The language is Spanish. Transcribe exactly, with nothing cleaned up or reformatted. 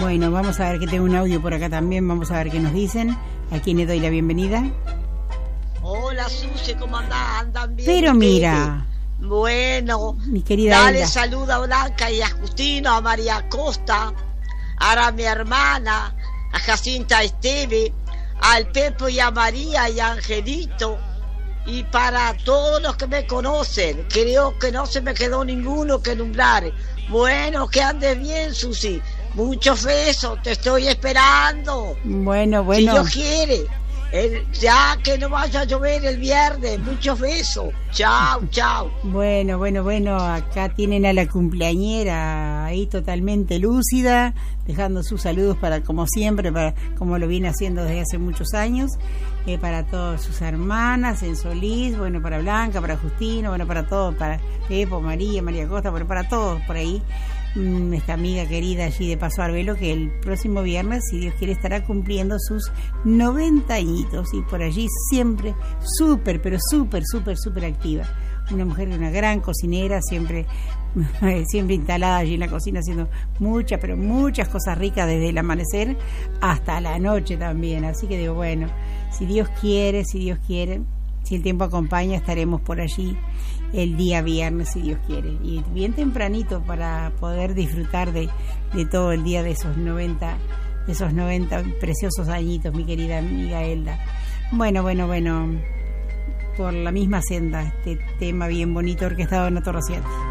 Bueno, vamos a ver que tengo un audio por acá también, vamos a ver qué nos dicen. ¿A quién le doy la bienvenida? Hola, Susi, ¿cómo andás? ¿Andan bien? Pero mira... Bueno, mi querida dale Elda. Saluda a Blanca y a Justino, a María Costa, a mi hermana, a Jacinta Esteve, al Pepo y a María y a Angelito, y para todos los que me conocen. Creo que no se me quedó ninguno que nombrar. Bueno, que andes bien, Susi. Muchos besos, te estoy esperando. Bueno, bueno. Si Dios quiere. El, ya que no vaya a llover el viernes. Muchos besos. Chao, chao. Bueno, bueno, bueno. Acá tienen a la cumpleañera ahí totalmente lúcida, dejando sus saludos para, como siempre, para como lo viene haciendo desde hace muchos años, eh, para todas sus hermanas en Solís, bueno, para Blanca, para Justino, bueno, para todos, para Pepo, María, María Costa, bueno, para todos por ahí. Esta amiga querida allí de Paso Arbelo, que el próximo viernes, si Dios quiere, estará cumpliendo sus noventa añitos, y por allí siempre súper, pero súper, súper, súper activa. Una mujer, una gran cocinera, siempre siempre instalada allí en la cocina haciendo muchas, pero muchas cosas ricas desde el amanecer hasta la noche también. Así que digo, bueno, si Dios quiere, si Dios quiere, si el tiempo acompaña, estaremos por allí el día viernes, si Dios quiere, y bien tempranito para poder disfrutar de, de todo el día de esos noventa, de esos noventa preciosos añitos, mi querida amiga Elda. Bueno, bueno, bueno, por la misma senda, este tema bien bonito orquestado en Otto Rossetti.